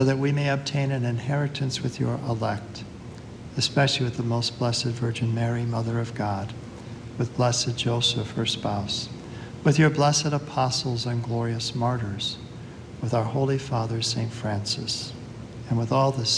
so that we may obtain an inheritance with your elect, especially with the most blessed Virgin Mary, Mother of God, with blessed Joseph, her spouse, with your blessed apostles and glorious martyrs, with our Holy Father, St. Francis, and with all the